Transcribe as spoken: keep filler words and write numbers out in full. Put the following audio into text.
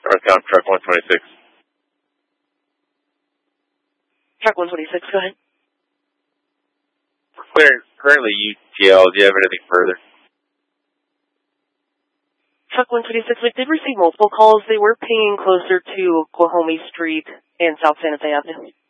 Northbound truck one twenty-six. Truck one twenty-six, go ahead. We're currently U T L. Do you have anything further? Truck one twenty-six, we did receive multiple calls. They were pinging closer to Guajome Street and South Santa Fe Avenue.